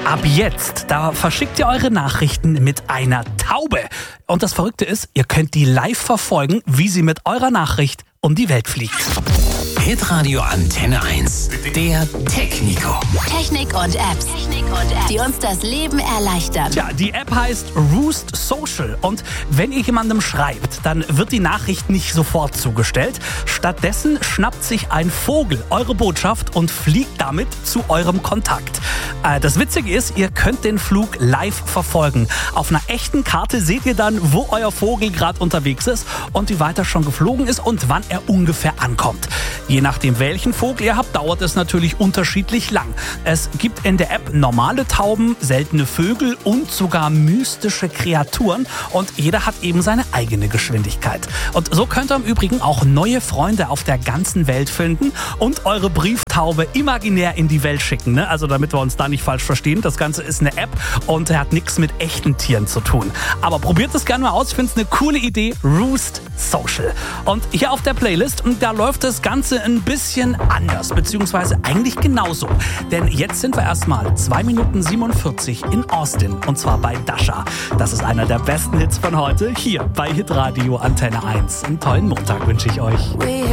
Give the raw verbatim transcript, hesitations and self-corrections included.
Ab jetzt, da verschickt ihr eure Nachrichten mit einer Taube. Und das Verrückte ist, ihr könnt die live verfolgen, wie sie mit eurer Nachricht um die Welt fliegt. Hitradio Antenne eins, der Technico. Technik und Apps, Technik und Apps, die uns das Leben erleichtern. Tja, die App heißt Roost Social und wenn ihr jemandem schreibt, dann wird die Nachricht nicht sofort zugestellt. Stattdessen schnappt sich ein Vogel eure Botschaft und fliegt damit zu eurem Kontakt. Äh, das Witzige ist, ihr könnt den Flug live verfolgen. Auf einer echten Karte seht ihr dann, wo euer Vogel gerade unterwegs ist und wie weit er schon geflogen ist und wann er ungefähr ankommt. Je nachdem, welchen Vogel ihr habt, dauert es natürlich unterschiedlich lang. Es gibt in der App normale Tauben, seltene Vögel und sogar mystische Kreaturen. Und jeder hat eben seine eigene Geschwindigkeit. Und so könnt ihr im Übrigen auch neue Freunde auf der ganzen Welt finden und eure Brieftaube imaginär in die Welt schicken. Ne? Also damit wir uns da nicht falsch verstehen. Das Ganze ist eine App und hat nichts mit echten Tieren zu tun. Aber probiert es gerne mal aus. Ich finde es eine coole Idee. Roost Social. Und hier auf der Playlist, da läuft das Ganze ein bisschen anders, beziehungsweise eigentlich genauso. Denn jetzt sind wir erstmal zwei Minuten siebenundvierzig in Austin und zwar bei Dasha. Das ist einer der besten Hits von heute hier bei Hitradio Antenne eins. Einen tollen Montag wünsche ich euch.